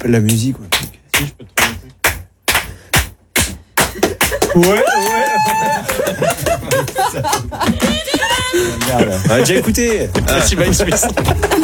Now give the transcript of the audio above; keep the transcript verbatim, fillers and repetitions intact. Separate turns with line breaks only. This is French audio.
pas de la musique ou un truc.
Si, je peux te trouver un truc.
Ouais, ouais. Merde. On a déjà écouté.
Voici Mind Smith.